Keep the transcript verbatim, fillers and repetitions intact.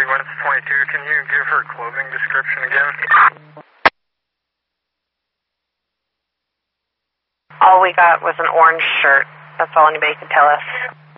when it's twenty-two, can you give her clothing description again? All we got was an orange shirt. That's all anybody could tell us.